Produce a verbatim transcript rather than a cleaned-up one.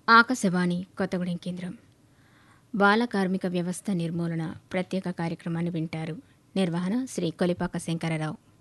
ఆకాశవాణి కొత్తగూడెం కేంద్రం. బాల కార్మిక వ్యవస్థ నిర్మూలన ప్రత్యేక కార్యక్రమాన్ని వింటారు. నిర్వహణ శ్రీ కొలిపాక శంకరరావు.